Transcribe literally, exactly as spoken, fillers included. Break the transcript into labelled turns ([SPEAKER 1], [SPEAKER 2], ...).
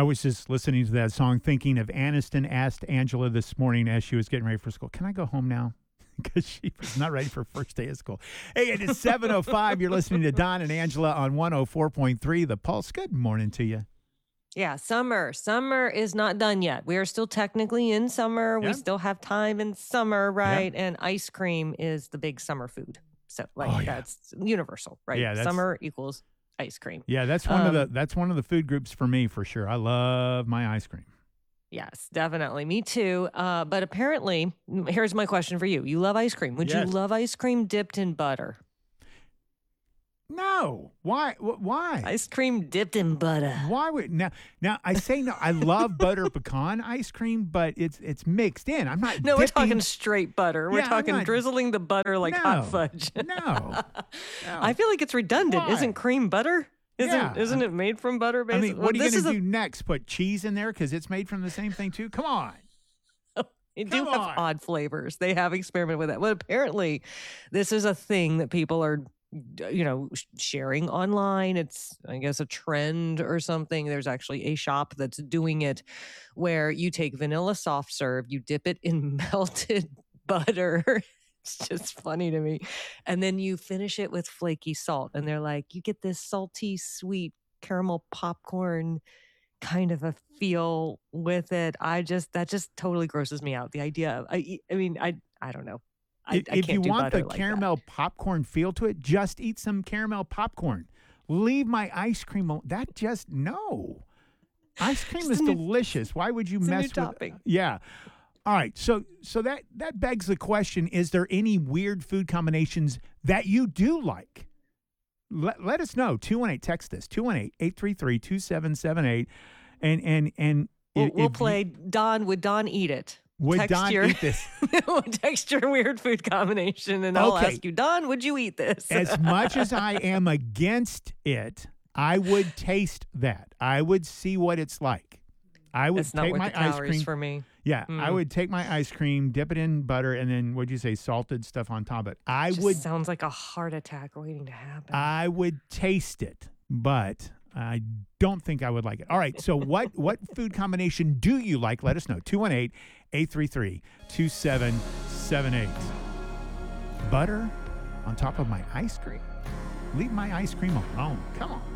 [SPEAKER 1] I was just listening to that song, thinking of Aniston asked Angela this morning as she was getting ready for school, can I go home now? Because she was not ready for first day of school. Hey, it is seven oh five. You're listening to Don and Angela on one oh four point three The Pulse. Good morning to you.
[SPEAKER 2] Yeah, summer. Summer is not done yet. We are still technically in summer.
[SPEAKER 1] Yeah.
[SPEAKER 2] We still have time in summer, right?
[SPEAKER 1] Yeah.
[SPEAKER 2] And ice cream is the big summer food. So, like,
[SPEAKER 1] Oh, yeah.
[SPEAKER 2] that's universal, right?
[SPEAKER 1] Yeah, that's-
[SPEAKER 2] Summer equals ice cream.
[SPEAKER 1] Yeah, that's one of
[SPEAKER 2] Um,
[SPEAKER 1] the that's one of the food groups for me for sure. I love my ice cream.
[SPEAKER 2] Yes, definitely. Me too. Uh, but apparently, mm, here's my question for you. You love ice cream. Would
[SPEAKER 1] Yes.
[SPEAKER 2] you love ice cream dipped in butter?
[SPEAKER 1] No, why? wh- Why?
[SPEAKER 2] Ice cream dipped in butter.
[SPEAKER 1] Why would now? Now I say no. I love butter pecan ice cream, but it's it's mixed in. I'm not.
[SPEAKER 2] No, we're
[SPEAKER 1] dipping-
[SPEAKER 2] talking straight butter. We're
[SPEAKER 1] Yeah, I'm
[SPEAKER 2] talking
[SPEAKER 1] not-
[SPEAKER 2] drizzling the butter like
[SPEAKER 1] No,
[SPEAKER 2] hot fudge.
[SPEAKER 1] No, no.
[SPEAKER 2] I feel like it's redundant.
[SPEAKER 1] Why?
[SPEAKER 2] Isn't cream butter? Isn't
[SPEAKER 1] Yeah.
[SPEAKER 2] isn't it made from butter?
[SPEAKER 1] I
[SPEAKER 2] Basically,
[SPEAKER 1] mean, what are you
[SPEAKER 2] this
[SPEAKER 1] going to
[SPEAKER 2] is
[SPEAKER 1] do next? Put cheese in there because it's made from the same thing too? Come on.
[SPEAKER 2] A, they do
[SPEAKER 1] Come
[SPEAKER 2] have
[SPEAKER 1] on.
[SPEAKER 2] odd flavors. They have experimented with that. But apparently, this is a thing that people are, you know, sh- sharing online. It's, I guess, a trend or something. There's actually a shop that's doing it, where you take vanilla soft serve, you dip it in melted butter. It's just funny to me. And then you finish it with flaky salt. And they're like, you get this salty, sweet caramel popcorn kind of a feel with it. I just, that just totally grosses me out. The idea of, I, e- I mean, I, I don't know. I,
[SPEAKER 1] if
[SPEAKER 2] I
[SPEAKER 1] if
[SPEAKER 2] can't
[SPEAKER 1] you
[SPEAKER 2] do
[SPEAKER 1] want
[SPEAKER 2] butter
[SPEAKER 1] the
[SPEAKER 2] like that.
[SPEAKER 1] caramel popcorn feel to it, just eat some caramel popcorn. Leave my ice cream alone. That just no. Ice cream
[SPEAKER 2] It's
[SPEAKER 1] is
[SPEAKER 2] a new-
[SPEAKER 1] delicious. Why would you
[SPEAKER 2] it's a new
[SPEAKER 1] mess with?
[SPEAKER 2] topping.
[SPEAKER 1] Yeah. All right. So so that that begs the question: is there any weird food combinations that you do like? Let, let us know. two one eight text us two one eight, eight three three, two seven seven eight and and and
[SPEAKER 2] We'll,
[SPEAKER 1] if
[SPEAKER 2] we'll
[SPEAKER 1] you-
[SPEAKER 2] play Don. Would Don eat it?
[SPEAKER 1] would
[SPEAKER 2] text
[SPEAKER 1] Don
[SPEAKER 2] your,
[SPEAKER 1] eat this?
[SPEAKER 2] text your weird food combination, and I'll
[SPEAKER 1] Okay.
[SPEAKER 2] ask you, Don, would you eat this?
[SPEAKER 1] As much as I am against it, I would taste that. I would see what it's like. I would
[SPEAKER 2] That's not
[SPEAKER 1] take
[SPEAKER 2] worth
[SPEAKER 1] my
[SPEAKER 2] the
[SPEAKER 1] ice
[SPEAKER 2] calories
[SPEAKER 1] cream.
[SPEAKER 2] for me.
[SPEAKER 1] Yeah, I
[SPEAKER 2] Mm.
[SPEAKER 1] would take my ice cream, dip it in butter, and then what'd you say, salted stuff on top of it. I
[SPEAKER 2] Just
[SPEAKER 1] would,
[SPEAKER 2] sounds like a heart attack waiting to happen.
[SPEAKER 1] I would taste it, but I don't think I would like it. All right, so what what food combination do you like? Let us know. two one eight, eight three three, two seven seven eight. Butter on top of my ice cream. Leave my ice cream alone. Come on.